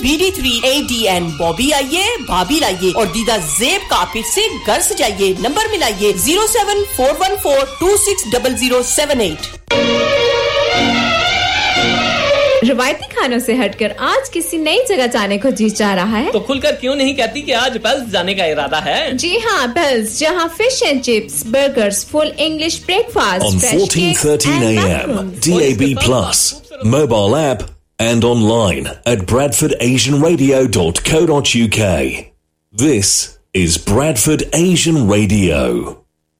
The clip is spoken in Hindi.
BD3ADN बॉबी आइए, भाभी लाइए और दीदा ज़ेब कारपेट से घर सजाइए। नंबर मिलाइए 07414260078। रवायती खानों से हटकर आज किसी नई जगह जाने को जी चाह रहा है तो खुलकर क्यों नहीं कहती कि आज पेल्स जाने का इरादा है? जी हाँ, पेल्स, जहाँ fish and chips, burgers, full English breakfast on 14:13 a.m. DAB+, mobile app and online at bradfordasianradio.co.uk. This is Bradford Asian Radio.